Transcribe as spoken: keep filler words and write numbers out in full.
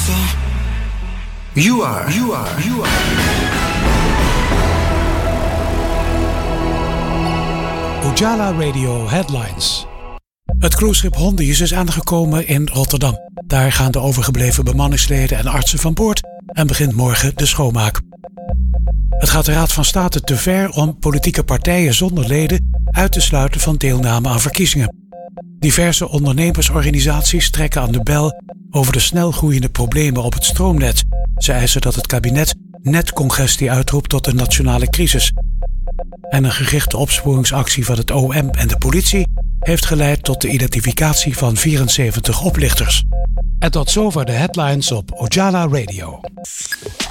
Arthur. You are, you are, you are. Ojala Radio Headlines. Het cruiseschip Hondius is aangekomen in Rotterdam. Daar gaan de overgebleven bemanningsleden en artsen van boord en begint morgen de schoonmaak. Het gaat de Raad van State te ver om politieke partijen zonder leden uit te sluiten van deelname aan verkiezingen. Diverse ondernemersorganisaties trekken aan de bel over de snel groeiende problemen op het stroomnet. Ze eisen dat het kabinet netcongestie uitroept tot een nationale crisis. En een gerichte opsporingsactie van het O M en de politie heeft geleid tot de identificatie van vierenzeventig oplichters. En tot zover de headlines op Ojala Radio.